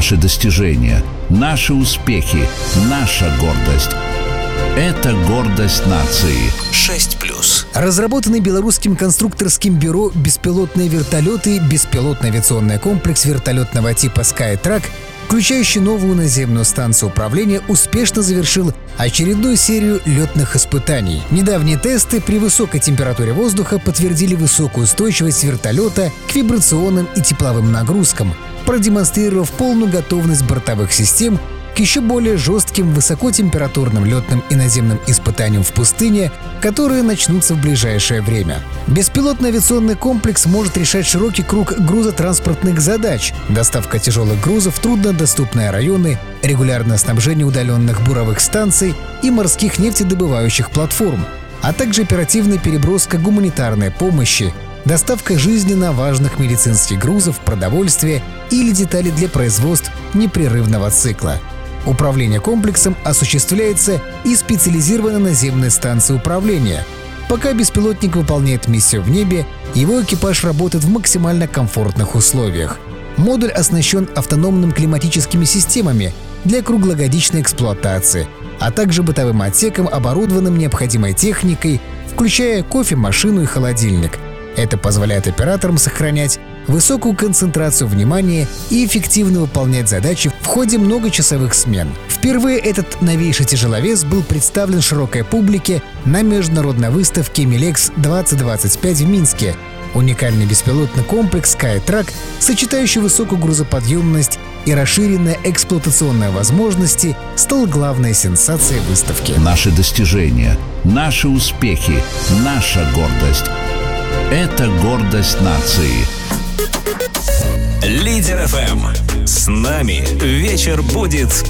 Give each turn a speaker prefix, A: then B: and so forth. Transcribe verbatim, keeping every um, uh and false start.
A: Наши достижения, наши успехи, наша гордость. Это гордость нации.
B: шесть плюс.
C: Разработанный белорусским конструкторским бюро беспилотные вертолеты, беспилотный авиационный комплекс вертолетного типа SkyTrack, включающий новую наземную станцию управления, успешно завершил очередную серию летных испытаний. Недавние тесты при высокой температуре воздуха подтвердили высокую устойчивость вертолета к вибрационным и тепловым нагрузкам, продемонстрировав полную готовность бортовых систем к еще более жестким высокотемпературным летным и наземным испытаниям в пустыне, которые начнутся в ближайшее время. Беспилотный авиационный комплекс может решать широкий круг грузотранспортных задач: доставка тяжелых грузов в труднодоступные районы, регулярное снабжение удаленных буровых станций и морских нефтедобывающих платформ, а также оперативная переброска гуманитарной помощи, доставка жизненно важных медицинских грузов, продовольствия или деталей для производств непрерывного цикла. Управление комплексом осуществляется из специализированной наземной станции управления. Пока беспилотник выполняет миссию в небе, его экипаж работает в максимально комфортных условиях. Модуль оснащен автономными климатическими системами для круглогодичной эксплуатации, а также бытовым отсеком, оборудованным необходимой техникой, включая кофемашину и холодильник. Это позволяет операторам сохранять высокую концентрацию внимания и эффективно выполнять задачи в ходе многочасовых смен. Впервые этот новейший тяжеловес был представлен широкой публике на международной выставке Милекс двадцать двадцать пять в Минске. Уникальный беспилотный комплекс SkyTrack, сочетающий высокую грузоподъемность и расширенные эксплуатационные возможности, стал главной сенсацией выставки.
A: Наши достижения, наши успехи, наша гордость. Это гордость нации.
B: Лидер эф эм. С нами вечер будет